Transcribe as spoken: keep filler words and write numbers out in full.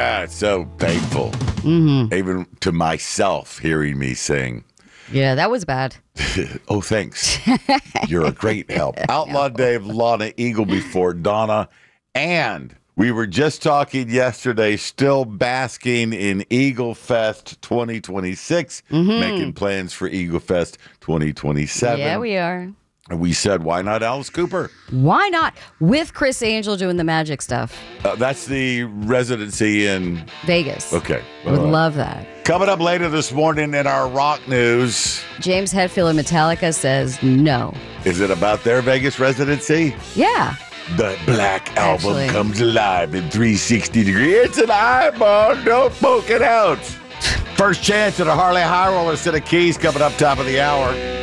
Yeah, it's so painful. Mm-hmm. Even to myself, hearing me sing. Yeah, that was bad. Oh, thanks. You're a great help. Outlaw Dave, Lana Eagle before Donna. And we were just talking yesterday, still basking in Eagle Fest twenty twenty-six, Mm-hmm. making plans for Eagle Fest twenty twenty-seven. Yeah, we are. And we said, why not Alice Cooper? Why not? With Chris Angel doing the magic stuff. Uh, that's the residency in Vegas. Okay. Would All right. love that. Coming up later this morning in our rock news. James Hetfield of Metallica says no. Is it about their Vegas residency? Yeah. The Black Album Actually. comes alive in three sixty degrees. It's an eyeball. Don't poke it out. First chance at a Harley High Roller set of keys coming up top of the hour.